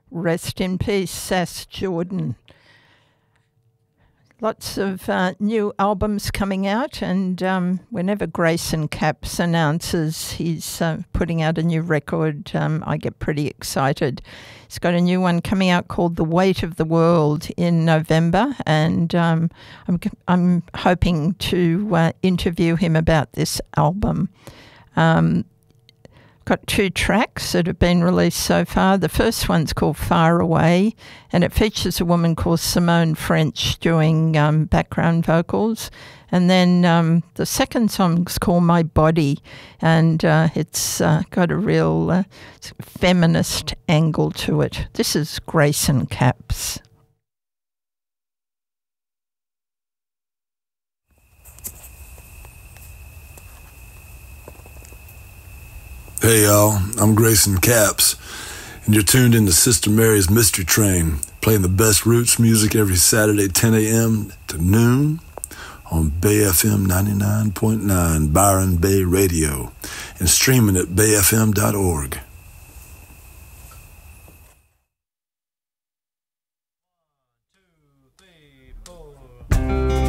Rest in peace, Sass Jordan. Lots of new albums coming out, and whenever Grayson Capps announces he's putting out a new record, I get pretty excited. He's got a new one coming out called The Weight of the World in November, and I'm hoping to interview him about this album. Got 2 tracks that have been released so far. The first one's called Far Away, and it features a woman called Simone French doing background vocals. And then the second song's called My Body, and it's got a real feminist angle to it. This is Grayson Capps. Hey y'all, I'm Grayson Capps, and you're tuned into Sister Mary's Mystery Train, playing the best roots music every Saturday 10 a.m. to noon on Bay FM 99.9 Byron Bay Radio, and streaming at bayfm.org.